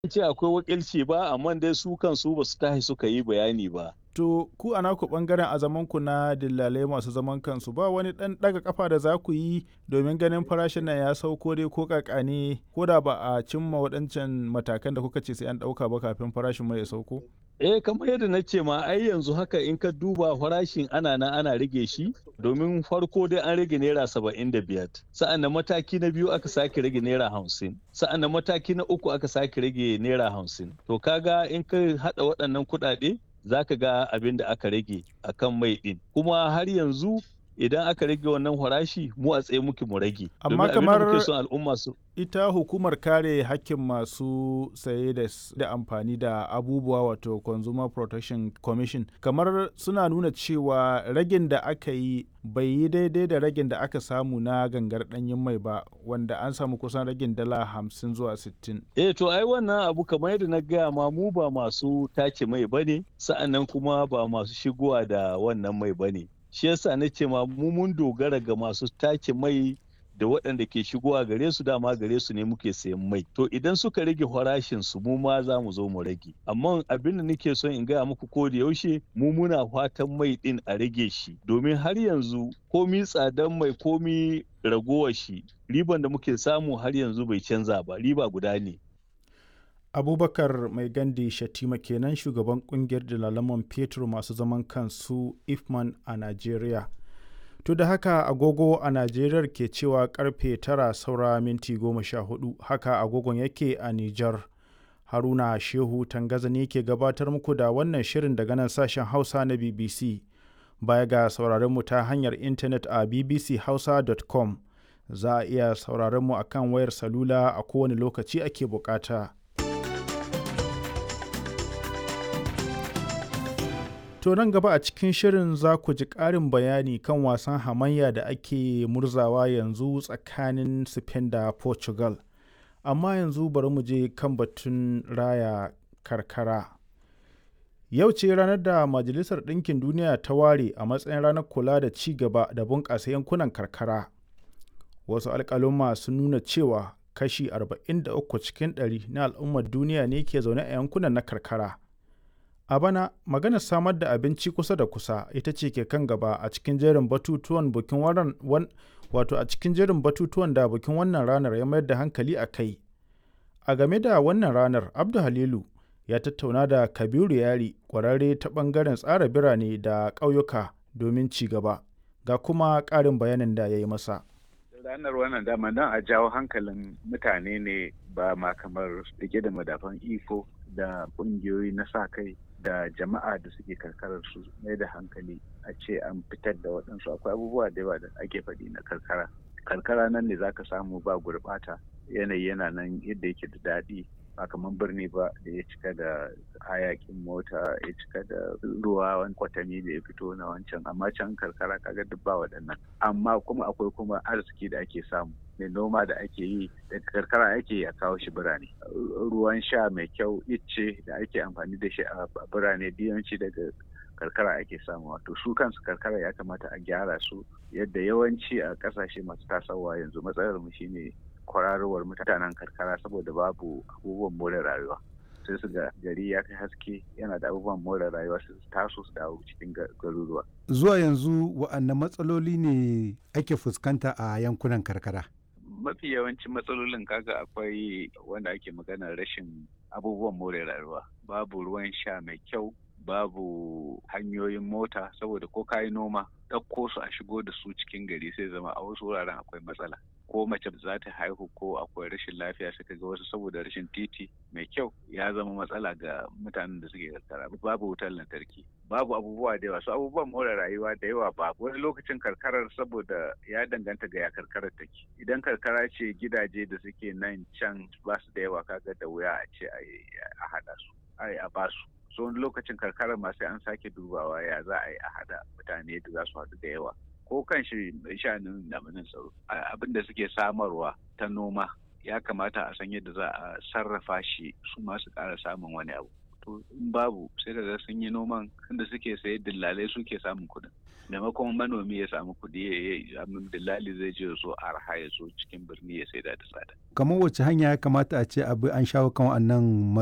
ce akwai wakilci ba, amma dai su kansu ba su tashi suka yi bayani ba. To ku a naku ɓangaren a zamanku na dillalai masu zaman kansu ba wani ɗan ɗaga ƙafa da za ku yi domin ganin farashin nan ya sauko dai ko ƙaƙane ko da ba a cimma waɗancan matakan da kuka ce sai an ɗauka ba kafin farashin mai ya sauko? Kamar yadda na ce ma ai yanzu haka in ka duba farashin ana nan ana rage shi domin farko dai an rage naira 75 sa'an nan mataki na biyu aka sake rage naira 50 sa'an nan mataki na uku aka sake rage naira 50 to kaga in ka haɗa waɗannan kuɗaɗe za ka ga abin da aka rage a kan mai ɗin kuma har yanzu idan aka rage wannan farashi mu a tsaye muke mu rage Amma domin abin da kamar muke son al'umma su ita hukumar kare hakkin masu saye da amfani da abubuwa wato Consumer Protection Commission kamar suna nuna cewa ragin da aka yi bai yi daidai da ragin da aka samu na gangar ɗanyen mai ba wanda an samu kusan ragin dala 50 zuwa 60. to ai wannan abu kamar yadda na gaya ma mu ba masu tace mai bane sa'annan kuma ba masu shigowa da wannan mai bane shi yasa na ce ma mu mun dogara ga masu tace mai da waɗanda ke shigowa gare su dama gare su ne muke sayan mai to idan suka rage farashin su mu ma za mu zo mu rage amma abin da nake son in gaya muku ko da yaushe mu muna fatan mai din a rage shi domin har yanzu komi tsadan mai komi ragowar shi riban da muke samu har yanzu bai canza ba riba guda ne. Abubakar Mai Gandi Shatima kenan shugaban kungiyar dalalaman fetur masu zaman kansu Ifman a Najeriya. To da haka agogo a Najeriya ke cewa karfe 9 saura minti 14 haka agogon yake a Nijar. Haruna Shehu Tangaza ne ke gabatar muku da wannan shirin daga nan sashen Hausa na BBC. Baya ga sauraron mu ta hanyar intanet a bbchausa.com za a iya sauraron mu akan wayar salula a kowane lokaci ake bukata. To nan gaba a cikin shirin za ku ji ƙarin bayani kan wasan hamayya da ake murzawa yanzu tsakanin Spain da Portugal. Amma yanzu bari mu je kan batun raya karkara. Yau ce ranar da Majalisar Ɗinkin Duniya ta ware a matsayin ranar kula da ci gaba da bunƙasa yankunan karkara. Wasu alƙaluma sun nuna cewa kashi 43 cikin 100 na al'ummar duniya ne ke zaune a yankunan na karkara. A bana, maganar samar da abinci kusa da kusa ita ce ke kan gaba a cikin jerin batutuwan da bikin wannan ranar ya mayar da hankali a kai. A game da wannan ranar, Abdu Halilu ya tattauna da Kabiru Yari, ƙwararre ta ɓangaren tsara birane da ƙauyuka domin ci gaba. Ga kuma ƙarin bayanin da ya yi masa. Ranar wannan dama don a jawo hankalin mutane ne ba ma kamar rike da madafan iko da ƙungiyoyi na sa kai da jama'a da suke karkarar su mai da hankali a ce an fitar da waɗansu akwai abubuwa da yawa da ake faɗi na karkara nan ne zaka samu ba gurɓata yanayi yana nan yadda yake da daɗi ba kamar birni ba da ya cika da hayakin mota ya cika da ruwa wani kwatami da ya fito na wancan amma can karkara kaga duk ba waɗannan amma kuma akwai kuma arziki da ake samu mai noma da ake yi daga karkara ake yi a kawo shi birane ruwan sha mai kyau icce da ake amfani da shi a birane biyanci daga karkara ake samu wato su kansu karkara ya kamata a gyara su yadda yawanci a kasashe masu tasowa yanzu matsalar mu shine kwararowar mutanen karkara saboda babu abubuwan more rayuwa sai su ga gari ya kai haske yana da abubuwan more rayuwa su taso su dawo cikin garuruwa. Zuwa yanzu wa'anne matsaloli ne ake fuskanta a yankunan karkara? Mafi yawancin matsalolin kaga akwai wanda ake maganar rashin abubuwan more rayuwa babu ruwan sha mai kyau babu hanyoyin mota saboda ko kayi noma ɗauko su a shigo da su cikin gari sai zama a wasu wuraren akwai matsala ko mace za ta haihu ko akwai rashin lafiya suka ga wasu saboda rashin titi mai kyau ya zama matsala ga mutanen da suke karkara babu wutar lantarki babu abubuwa da yawa su abubuwan more rayuwa da yawa babu wani lokacin karkarar saboda ya danganta ga ya karkarar take idan karkara ce gidaje da suke nan can ba su da yawa kaga da wuya a ce a haɗa su a ba su so wani lokacin karkarar ma sai an sake dubawa ya za a yi a haɗa mutane da za su haɗu da yawa ko kan shi shanin damanin tsaro abin da suke samarwa ta noma ya kamata a san yadda za a sarrafa shi su masu ƙara samun wani abu to in babu sai kaga sun yi noman inda suke saye dillalai suke samun kuɗin maimakon manomi ya samu kuɗi dillali zai je so arha ya so cikin birni ya saida da tsada. Kamar wacce hanya ya kamata a ce abu an shawo kan wannan